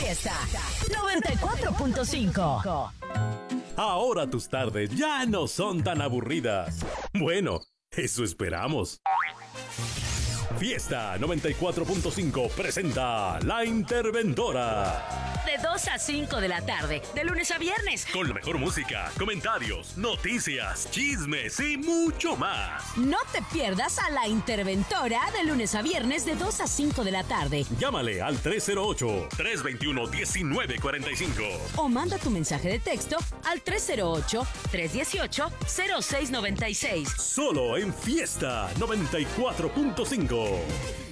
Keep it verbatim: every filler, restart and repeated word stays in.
Fiesta noventa y cuatro punto cinco. Ahora tus tardes ya no son tan aburridas. Bueno, eso esperamos. Fiesta noventa y cuatro punto cinco presenta La Interventora. De dos a cinco de la tarde, de lunes a viernes. Con la mejor música, comentarios, noticias, chismes y mucho más. No te pierdas a La Interventora de lunes a viernes de dos a cinco de la tarde. Llámale al tres cero ocho, tres dos uno, uno nueve cuatro cinco. O manda tu mensaje de texto al tres cero ocho, tres uno ocho, cero seis nueve seis. Solo en Fiesta noventa y cuatro punto cinco.